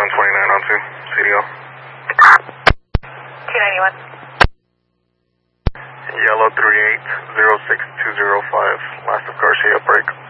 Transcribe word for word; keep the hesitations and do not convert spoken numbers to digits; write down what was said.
one twenty-nine on two, C D O. two ninety-one. Yellow three eight zero six two zero five, last of Garcia, break.